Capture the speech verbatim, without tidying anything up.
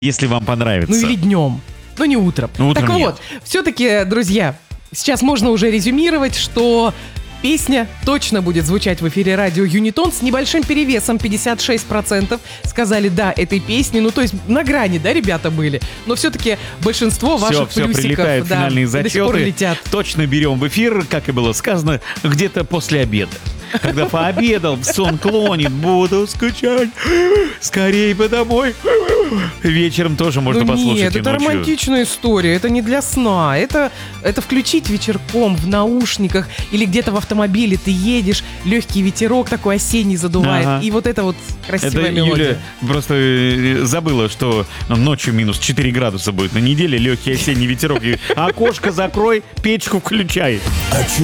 Если вам понравится. Ну или днем, но не утром. Ну, утром так нет. вот, все-таки, друзья, сейчас можно уже резюмировать, что песня точно будет звучать в эфире радио Юнитон с небольшим перевесом, пятьдесят шесть процентов сказали «да» этой песне. Ну, то есть на грани, да, ребята были? Но все-таки большинство ваших все, плюсиков, все прилетают да, финальные до сих пор зачеты. летят. Точно берем в эфир, как и было сказано, где-то после обеда. Когда пообедал, в сон клонит, буду скучать, скорей бы домой. Вечером тоже можно Ну послушать. нет, и это ночью. романтичная история, это не для сна, это, это включить вечерком в наушниках или где-то в автомобиле ты едешь, легкий ветерок такой осенний задувает, Ага. и вот это вот красивая Это мелодия. Юля просто э, забыла, что ночью минус четыре градуса будет. На неделе легкий осенний ветерок. И окошко закрой, печку включай.